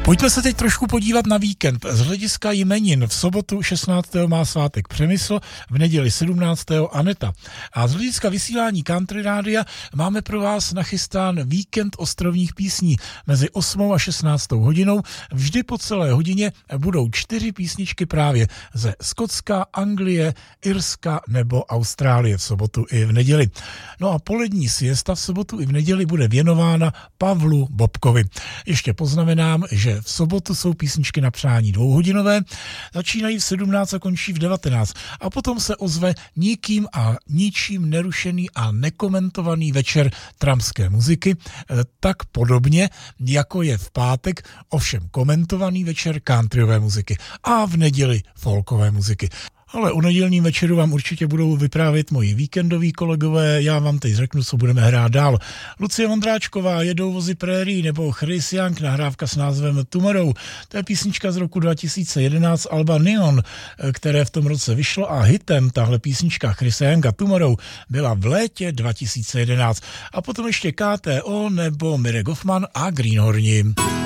Pojďme se teď trošku podívat na víkend. Z hlediska jmenin v sobotu 16. má svátek Přemysl, v neděli 17. Aneta. A z hlediska vysílání Country Rádia máme pro vás nachystán víkend ostrovních písní. Mezi 8. a 16. hodinou vždy po celé hodině budou 4 písničky právě ze Skotska, Anglie, Irska nebo Austrálie v sobotu i v neděli. No a polední siesta v sobotu i v neděli bude věnována Pavlu Bobkovi. Ještě poznamenám, že v sobotu jsou písničky na přání dvouhodinové, začínají v 17 a končí v 19. A potom se ozve nikým a ničím nerušený a nekomentovaný večer trampské muziky, tak podobně, jako je v pátek, ovšem komentovaný večer countryové muziky a v neděli folkové muziky. Ale o nedělním večeru vám určitě budou vyprávět moji víkendoví kolegové, já vám teď řeknu, co budeme hrát dál. Lucie Vondráčková, Jedou vozy prérie, nebo Chris Young, nahrávka s názvem Tomorrow. To je písnička z roku 2011 alba Neon, které v tom roce vyšlo, a hitem tahle písnička Chrisa Younga Tomorrow byla v létě 2011. A potom ještě KTO nebo Mirek Hoffman a Greenhorni.